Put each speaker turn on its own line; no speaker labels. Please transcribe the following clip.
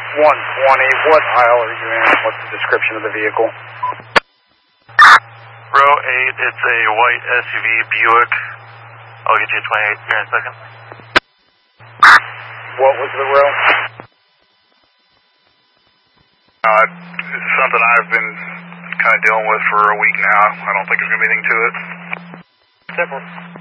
120, what aisle are you in? What's the description of the vehicle?
Row 8, it's a white SUV Buick. I'll get you 28 here in a second.
What was the row?
It's something I've been kind of dealing with for a week now. I don't think there's going to be anything to it.
Simple.